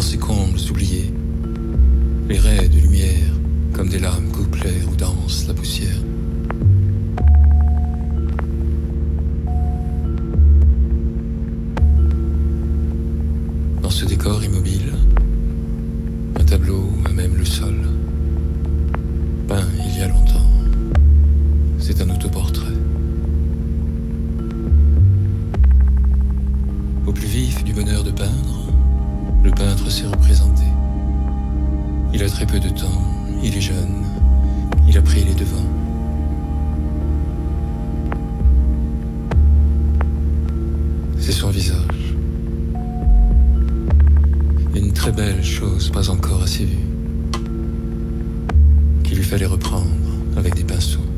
ces combles oubliés, les raies de lumière, comme des lames couplèrent où danse la poussière. Dans ce décor immobile, un tableau à même le sol, peint il y a longtemps, c'est un autoportrait. Au plus vif du bonheur de peindre, le peintre s'est représenté. Il a très peu de temps, il est jeune, il a pris les devants. C'est son visage. Une très belle chose pas encore assez vue, qu'il lui fallait reprendre avec des pinceaux.